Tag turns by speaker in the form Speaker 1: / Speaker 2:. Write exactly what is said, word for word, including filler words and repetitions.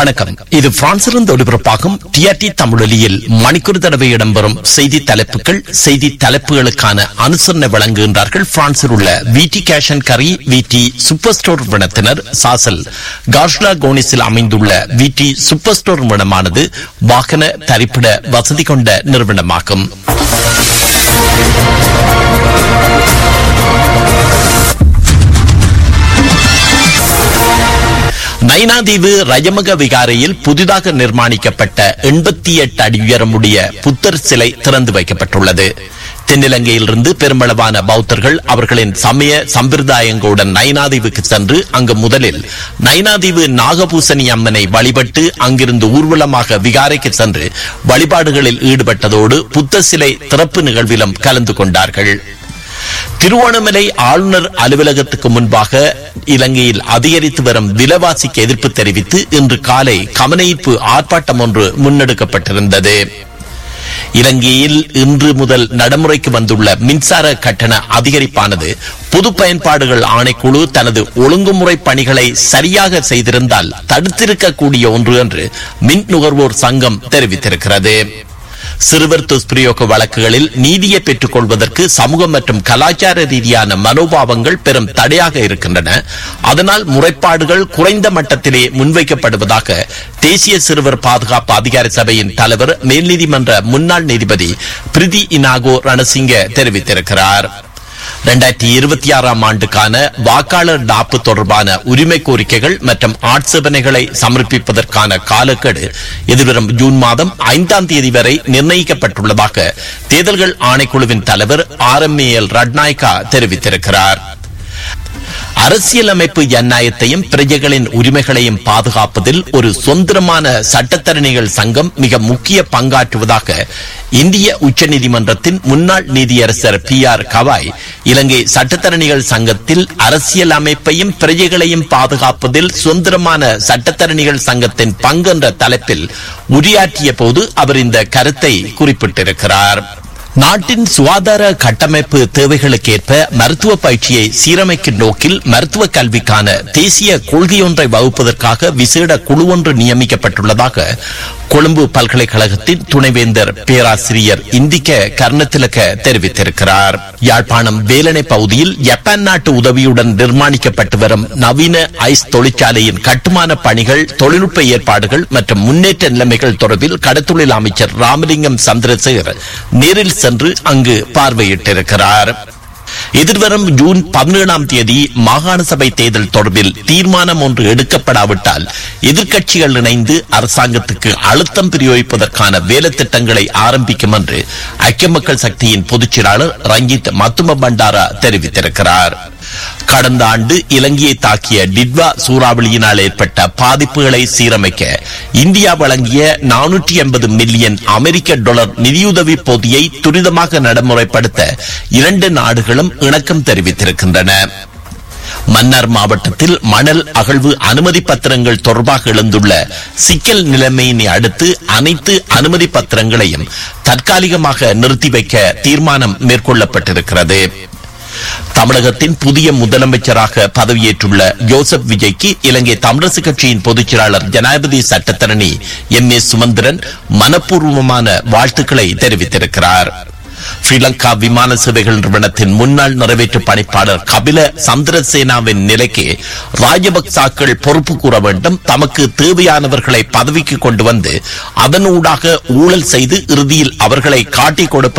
Speaker 1: வணக்கம். இது பிரான்சிலிருந்து ஒளிபரப்பாகும் டிஆர்டி தமிழொலியில் மணிக்கூர் தடவை இடம்பெறும் செய்தி தலைப்புகள். செய்தி தலைப்புகளுக்கான அனுசரணை வழங்குகின்றார்கள் பிரான்சில் உள்ள விடி கேஷ் அண்ட் கரி விடி சூப்பர் ஸ்டோர் நிறுவனத்தினர். சாசல் கார்ஷ்லா கோனிஸில் அமைந்துள்ள விடி சூப்பர் ஸ்டோர் நிறுவனமானது வாகன தரிப்பிட வசதி கொண்ட நிறுவனமாகும். நைனாதீவு ரஜமக விகாரையில் புதிதாக நிர்மாணிக்கப்பட்ட எண்பத்தி எட்டு அடி உயரமுடைய புத்தர் சிலை திறந்து வைக்கப்பட்டுள்ளது. தென்னிலங்கையிலிருந்து பெருமளவான பௌத்தர்கள் அவர்களின் சமய சம்பிரதாயங்களுடன் நைனாதீவுக்கு சென்று அங்கு முதலில் நைனாதீவு நாகபூசணி அம்மனை வழிபட்டு அங்கிருந்து ஊர்வலமாக விகாரைக்கு சென்று வழிபாடுகளில் ஈடுபட்டதோடு புத்தர் சிலை திறப்பு நிகழ்விலும் கலந்து கொண்டார்கள். திருவோணமலை ஆளுநர் அலுவலகத்துக்கு முன்பாக இலங்கையில் அதிகரித்து வரும் விலைவாசிக்கு எதிர்ப்பு தெரிவித்து இன்று காலை கவனஈர்ப்பு ஆர்ப்பாட்டம் ஒன்று முன்னெடுக்கப்பட்டிருந்தது. இலங்கையில் இன்று முதல் நடைமுறைக்கு வந்துள்ள மின்சார கட்டண அதிகரிப்பானது பொது பயன்பாடுகள் ஆணைக்குழு தனது ஒழுங்குமுறை பணிகளை சரியாக செய்திருந்தால் தடுத்திருக்கக்கூடிய ஒன்று என்று மின் நுகர்வோர் சங்கம் தெரிவித்திருக்கிறது. சிறுவர் துஷ்பிரயோக வழக்குகளில் நீதியை பெற்றுக் கொள்வதற்கு சமூக மற்றும் கலாச்சார ரீதியான மனோபாவங்கள் பெரும் தடையாக இருக்கின்றன. அதனால் முறைப்பாடுகள் குறைந்த மட்டத்திலே முன்வைக்கப்படுவதாக தேசிய சிறுவர் பாதுகாப்பு அதிகார சபையின் தலைவர் மேல் நீதிமன்ற முன்னாள் நீதிபதி பிரிதி இனாகோ ரணசிங்க தெரிவித்திருக்கிறார். இரண்டாயிரத்தி இருபத்தி ஆறாம் ஆண்டுக்கான வாக்காளர் டாப்பு தொடர்பான உரிமை கோரிக்கைகள் மற்றும் ஆட்சேபனைகளை சமர்ப்பிப்பதற்கான காலக்கெடு எதிர்வரும் ஜூன் மாதம் ஐந்தாம் தேதி வரை நிர்ணயிக்கப்பட்டுள்ளதாக தேர்தல்கள் ஆணைக்குழுவின் தலைவர் R M A L Ratnayake தெரிவித்திருக்கிறார். அரசியலமைப்பு ஜனநாயகத்தையும் பிரஜைகளின் உரிமைகளையும் பாதுகாப்பதில் ஒரு சுதந்திரமான சட்டத்தரணிகள் சங்கம் மிக முக்கிய பங்காற்றுவதாக இந்திய உச்சநீதிமன்றத்தின் முன்னாள் நீதியரசர் பி ஆர் கவாய் இலங்கை சட்டத்தரணிகள் சங்கத்தில் அரசியல் அமைப்பையும் பிரஜைகளையும் பாதுகாப்பதில் சுதந்திரமான சட்டத்தரணிகள் சங்கத்தின் பங்கு என்ற தலைப்பில் உரையாற்றிய போது அவர் இந்த கருத்தை குறிப்பிட்டிருக்கிறார். நாட்டின் சுகாதார கட்டமைப்பு தேவைகளுக்கேற்ப மருத்துவ பயிற்சியை சீரமைக்கும் நோக்கில் மருத்துவ கல்விக்கான தேசிய கொள்கையொன்றை வகுப்பதற்காக விசேட குழு ஒன்று நியமிக்கப்பட்டுள்ளதாக கொழும்பு பல்கலைக்கழகத்தின் துணைவேந்தர் பேராசிரியர் இந்திக்க கர்ணத்திலக்க தெரிவித்திருக்கிறார். யாழ்ப்பாணம் வேலனை பகுதியில் ஜப்பான் நாட்டு உதவியுடன் நிர்மாணிக்கப்பட்டு வரும் நவீன ஐஸ் தொழிற்சாலையின் கட்டுமான பணிகள், தொழில்நுட்ப ஏற்பாடுகள் மற்றும் முன்னேற்ற நிலைமைகள் தொடர்பில் கடத்தொழில் அமைச்சர் ராமலிங்கம் சந்திரசேகர் நேரில் சென்று அங்கு பார்வையிட்டிருக்கிறார். எதிர்வரும் ஜூன் பதினேழாம் தேதி மாகாண சபை தேர்தல் தொடர்பில் தீர்மானம் ஒன்று எடுக்கப்படாவிட்டால் எதிர்க்கட்சிகள் இணைந்து அரசாங்கத்துக்கு அழுத்தம் பிரயோகிப்பதற்கான வேலை திட்டங்களை ஆரம்பிக்கும் என்று ஐக்கிய மக்கள் சக்தியின் பொதுச் செயலாளர் ரஞ்சித் மத்தும பண்டாரா தெரிவித்திருக்கிறார். கடந்த ஆண்டு இலங்கையை தாக்கிய டிட்வா சூறாவளியினால் ஏற்பட்ட பாதிப்புகளை சீரமைக்க இந்தியா வழங்கிய நானூற்றி எண்பது மில்லியன் அமெரிக்க டாலர் நிதியுதவி பொதியை துரிதமாக நடைமுறைப்படுத்த இரண்டு நாடுகளும் இணக்கம் தெரிவித்திருக்கின்றன. மன்னார் மாவட்டத்தில் மணல் அகழ்வு அனுமதி பத்திரங்கள் தொடர்பாக எழுந்துள்ள சிக்கல் நிலைமையினை அடுத்து அனைத்து அனுமதி பத்திரங்களையும் தற்காலிகமாக நிறுத்தி வைக்க தீர்மானம் மேற்கொள்ளப்பட்டிருக்கிறது. தமிழகத்தின் புதிய முதலமைச்சராக பதவியேற்றுள்ள ஜோசப் விஜய்க்கு இலங்கை தமிழரசு கட்சியின் பொதுச் செயலாளர் ஜனாதிபதி சட்டத்தரணி எம் ஏ சுமந்திரன் மனப்பூர்வமான வாழ்த்துக்களை தெரிவித்திருக்கிறார். ஸ்ரீலங்கா விமான சேவைகள் நிறுவனத்தின் முன்னாள் நிறைவேற்று பணிப்பாளர் கபில சந்திரசேனாவின் நிலைக்கு ராஜபக்சாக்கள் பொறுப்பு கூற வேண்டும், தமக்கு தேவையானவர்களை பதவிக்கு கொண்டு வந்து அதனூடாக ஊழல் செய்து இறுதியில் அவர்களை காட்டிக் கொடுப்பது